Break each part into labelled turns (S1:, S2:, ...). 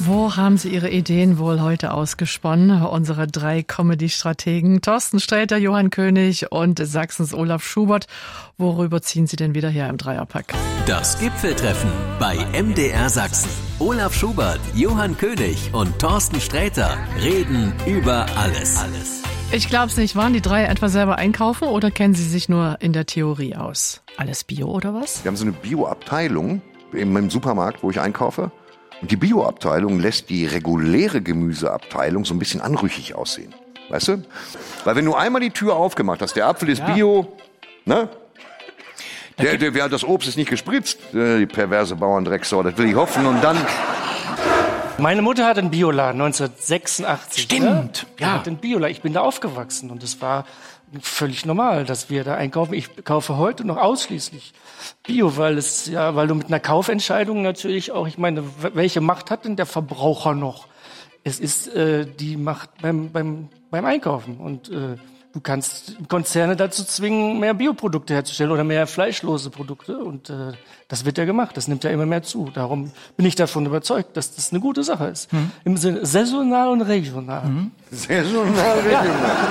S1: Wo haben Sie Ihre Ideen wohl heute ausgesponnen? Unsere 3 Comedy-Strategen Thorsten Sträter, Johann König und Sachsens Olaf Schubert. Worüber ziehen Sie denn wieder her im Dreierpack?
S2: Das Gipfeltreffen bei MDR Sachsen. Olaf Schubert, Johann König und Thorsten Sträter reden über alles.
S1: Ich glaub's nicht. Waren die 3 etwa selber einkaufen oder kennen Sie sich nur in der Theorie aus? Alles Bio oder was?
S3: Wir haben so eine Bio-Abteilung im Supermarkt, wo ich einkaufe. Und die Bio-Abteilung lässt die reguläre Gemüseabteilung so ein bisschen anrüchig aussehen. Weißt du? Weil wenn du einmal die Tür aufgemacht hast, der Apfel ist Bio, ne? Das Obst ist nicht gespritzt, die perverse Bauerndrecksau, das will ich hoffen. Und dann...
S4: Meine Mutter hatte einen Bioladen 1986.
S3: Stimmt,
S4: ne? Die
S3: ja.
S4: hatte einen Bioladen. Ich bin da aufgewachsen und es war völlig normal, dass wir da einkaufen. Ich kaufe heute noch ausschließlich Bio, weil du mit einer Kaufentscheidung natürlich auch, ich meine, welche Macht hat denn der Verbraucher noch? Es ist die Macht beim Einkaufen und du kannst Konzerne dazu zwingen, mehr Bioprodukte herzustellen oder mehr fleischlose Produkte und das wird ja gemacht, das nimmt ja immer mehr zu. Darum bin ich davon überzeugt, dass das eine gute Sache ist. Im Sinne saisonal und regional.
S3: Saisonal, regional.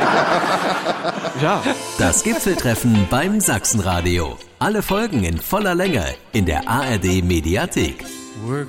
S1: Ja.
S2: Das Gipfeltreffen beim Sachsenradio. Alle Folgen in voller Länge in der ARD Mediathek.
S5: Work